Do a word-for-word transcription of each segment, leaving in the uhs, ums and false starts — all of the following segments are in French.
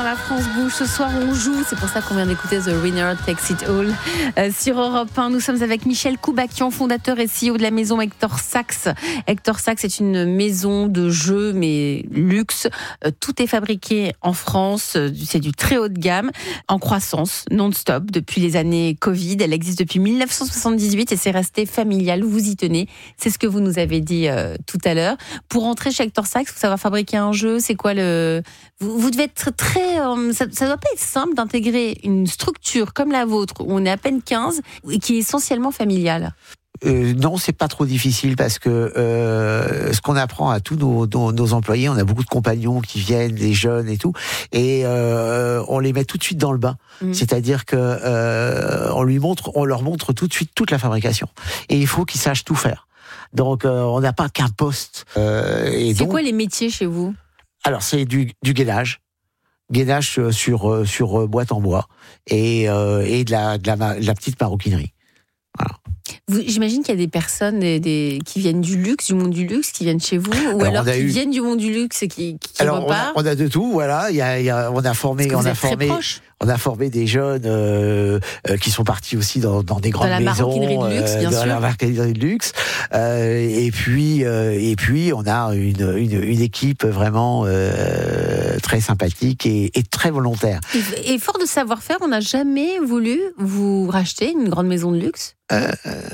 dans la France Bouge. Ce soir, on joue. C'est pour ça qu'on vient d'écouter The Winner Takes It All euh, sur Europe un. Nous sommes avec Michel Koubakian, fondateur et C E O de la maison Hector Sachs. Hector Sachs est une maison de jeux, mais luxe. Euh, tout est fabriqué en France. C'est du très haut de gamme, en croissance, non-stop, depuis les années Covid. Elle existe depuis dix-neuf cent soixante-dix-huit et c'est resté familial. Vous y tenez. C'est ce que vous nous avez dit euh, tout à l'heure. Pour entrer chez Hector Sachs, il faut savoir fabriquer un jeu. C'est quoi le... Vous, vous devez être très... Euh, ça ne doit pas être simple d'intégrer une structure comme la vôtre, où on est à peine quinze, et qui est essentiellement familiale. Euh, non, c'est pas trop difficile parce que euh, ce qu'on apprend à tous nos, nos, nos employés, on a beaucoup de compagnons qui viennent, des jeunes et tout, et euh, on les met tout de suite dans le bain. Mmh. C'est-à-dire que euh, on lui montre, on leur montre tout de suite toute la fabrication, et il faut qu'ils sachent tout faire. Donc euh, on n'a pas qu'un poste. Euh, et c'est donc, quoi les métiers chez vous ? Alors c'est du, du gainage. Gainage sur, sur boîte en bois et, euh, et de, la, de, la, de la petite maroquinerie. Voilà. Vous, j'imagine qu'il y a des personnes des, des, qui viennent du luxe, du monde du luxe, qui viennent chez vous, ou alors, alors qui eu... viennent du monde du luxe et qui, qui alors repartent. On a, on a de tout, voilà. Il y a, il y a, on a formé, on a formé, on a formé des jeunes euh, euh, qui sont partis aussi dans, dans des grandes dans la maisons, maroquinerie de luxe, bien dans sûr. la maroquinerie de luxe. Euh, et puis, euh, et puis, on a une, une, une équipe vraiment euh, très sympathique et, et très volontaire. Et, et fort de savoir-faire, on n'a jamais voulu vous racheter une grande maison de luxe. Euh,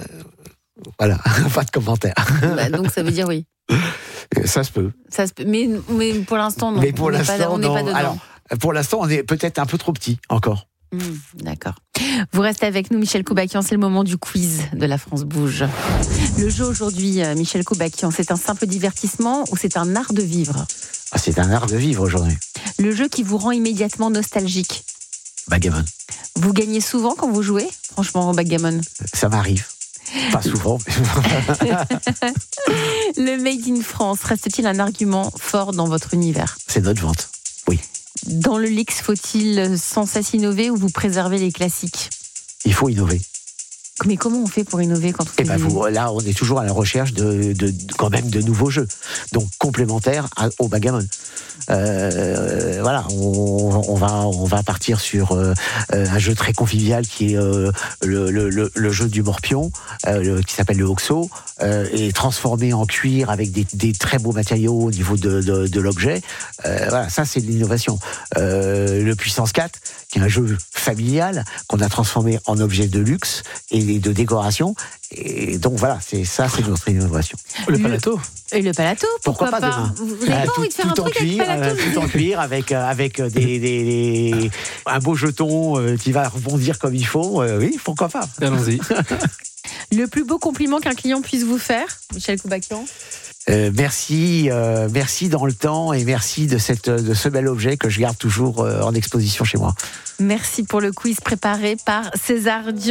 voilà, pas de commentaire. Bah, donc ça veut dire oui. Ça se peut. Ça se peut. Mais, mais pour l'instant, non. Mais pour on l'instant, n'est pas, on non. n'est pas dedans. Alors, pour l'instant, on est peut-être un peu trop petit encore. Mmh, d'accord. Vous restez avec nous, Michel Koubakian. C'est le moment du quiz de La France Bouge. Le jeu aujourd'hui, Michel Koubakian, c'est un simple divertissement ou c'est un art de vivre ? Ah, c'est un art de vivre aujourd'hui. Le jeu qui vous rend immédiatement nostalgique ? Backgammon. Vous gagnez souvent quand vous jouez, franchement, au backgammon ? Ça m'arrive. Pas souvent. Le Made in France reste-t-il un argument fort dans votre univers ? C'est notre vente, oui. Dans le luxe, faut-il sans cesse innover ou vous préservez les classiques ? Il faut innover. Mais comment on fait pour innover quand on fait eh ben vous, là, on est toujours à la recherche de, de, de quand même de nouveaux jeux, donc complémentaires à, au backgammon. Euh, voilà, on, on va on va partir sur euh, un jeu très convivial qui est euh, le, le, le, le jeu du morpion, euh, le, qui s'appelle le Oxo, euh, et transformé en cuir avec des, des très beaux matériaux au niveau de, de, de l'objet. Euh, voilà, ça c'est de l'innovation. Euh, le Puissance quatre, qui est un jeu familial qu'on a transformé en objet de luxe et de décoration. Et donc voilà, c'est ça, c'est notre innovation. Le palato. Et le palato, pourquoi, pourquoi pas, pas Vous n'avez euh, pas tout, envie de faire tout un truc cuir, avec palato euh, tout en cuir, avec avec des, des, des un beau jeton euh, qui va rebondir comme il faut. Euh, oui, pourquoi pas. Allons-y. Le plus beau compliment qu'un client puisse vous faire, Michel Koubakian ? Euh, merci, euh, merci dans le temps et merci de cette de ce bel objet que je garde toujours euh, en exposition chez moi. Merci pour le quiz préparé par César Dion.